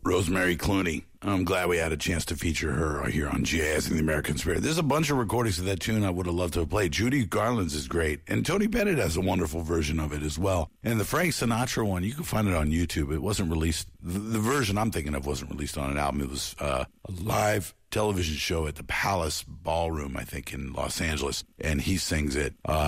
Rosemary Clooney. I'm glad we had a chance to feature her here on Jazz in the American Spirit. There's a bunch of recordings of that tune I would have loved to have played. Judy Garland's is great, and Tony Bennett has a wonderful version of it as well. And the Frank Sinatra one, you can find it on YouTube. It wasn't released. The version I'm thinking of wasn't released on an album. It was a live television show at the Palace Ballroom, I think, in Los Angeles, and he sings it.